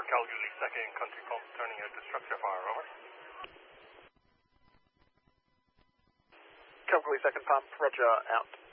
Calgary 2nd, country pump turning out to structure fire, over. Calgary 2nd pump, roger, out.